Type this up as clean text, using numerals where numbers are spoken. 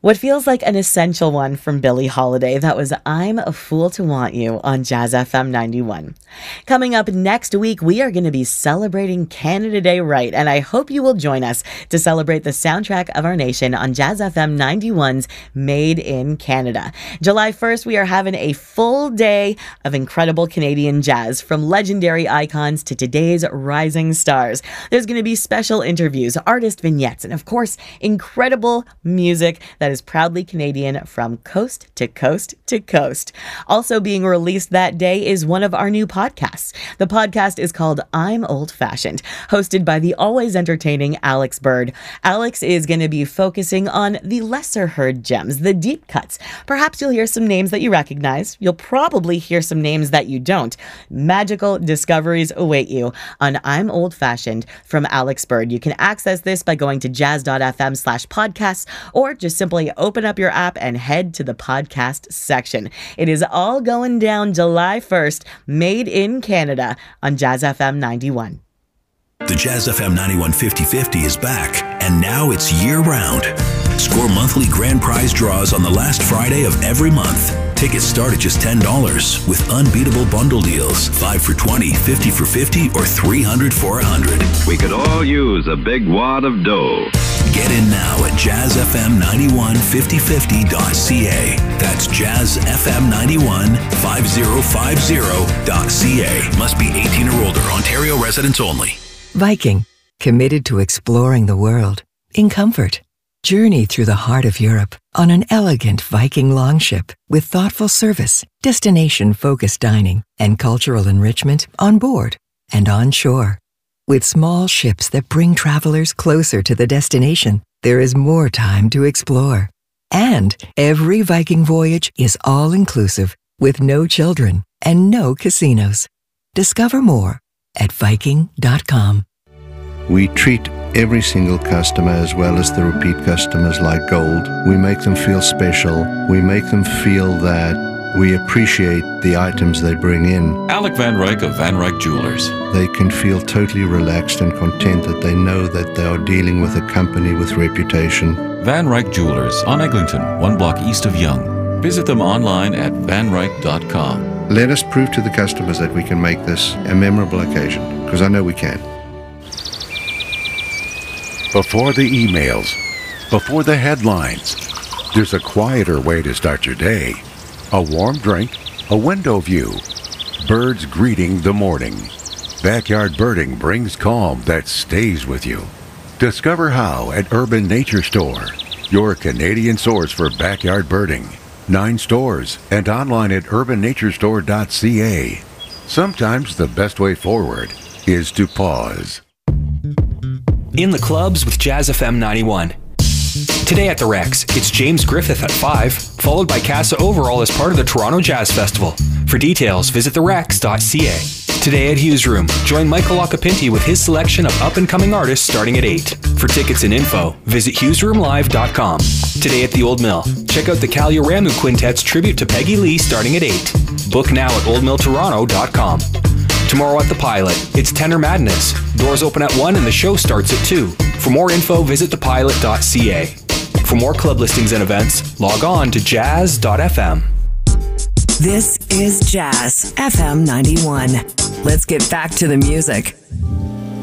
What feels like an essential one from Billie Holiday. That was I'm a Fool to Want You on Jazz FM 91. Coming up next week, we are going to be celebrating Canada Day right, and I hope you will join us to celebrate the soundtrack of our nation on Jazz FM 91's Made in Canada. July 1st, we are having a full day of incredible Canadian jazz, from legendary icons to today's rising stars. There's going to be special interviews, artist vignettes, and of course, incredible music that is proudly Canadian from coast to coast to coast. Also being released that day is one of our new podcasts. The podcast is called I'm Old Fashioned, hosted by the always entertaining Alex Bird. Alex is going to be focusing on the lesser heard gems, the deep cuts. Perhaps you'll hear some names that you recognize. You'll probably hear some names that you don't. Magical discoveries await you on I'm Old Fashioned from Alex Bird. You can access this by going to jazz.fm/podcasts, or just simply open up your app and head to the podcast section. It is all going down July 1st, Made in Canada on Jazz FM 91. The Jazz FM 91 50/50 is back, and now it's year-round. Score monthly grand prize draws on the last Friday of every month. Tickets start at just $10 with unbeatable bundle deals. 5 for $20, 50 for $50, or 300 for $100. We could all use a big wad of dough. Get in now at jazzfm915050.ca. That's jazzfm915050.ca. Must be 18 or older. Ontario residents only. Viking, committed to exploring the world in comfort. Journey through the heart of Europe on an elegant Viking longship with thoughtful service, destination-focused dining, and cultural enrichment on board and on shore. With small ships that bring travelers closer to the destination, there is more time to explore. And every Viking voyage is all-inclusive with no children and no casinos. Discover more at Viking.com. We treat every single customer, as well as the repeat customers, like gold. We make them feel special. We make them feel that we appreciate the items they bring in. Alec Van Ryk of Van Ryk Jewelers. They can feel totally relaxed and content that they know that they are dealing with a company with reputation. Van Ryk Jewelers on Eglinton, 1 block east of Yonge. Visit them online at vanryk.com. Let us prove to the customers that we can make this a memorable occasion, because I know we can. Before the emails, before the headlines, there's a quieter way to start your day. A warm drink, a window view, birds greeting the morning. Backyard birding brings calm that stays with you. Discover how at Urban Nature Store, your Canadian source for backyard birding. 9 stores and online at urbannaturestore.ca. Sometimes the best way forward is to pause. In the clubs with Jazz FM 91. Today at the Rex, it's James Griffith at 5, followed by Casa Overall as part of the Toronto Jazz Festival. For details, visit therex.ca. Today at Hughes Room, join Michael Occhipinti with his selection of up-and-coming artists starting at 8. For tickets and info, visit hughesroomlive.com. Today at the Old Mill, check out the Kalya Ramu Quintet's tribute to Peggy Lee starting at 8. Book now at oldmilltoronto.com. Tomorrow at the Pilot, it's Tenor Madness. Doors open at 1 and the show starts at 2. For more info, visit thepilot.ca. For more club listings and events, log on to jazz.fm. This is Jazz FM 91. Let's get back to the music.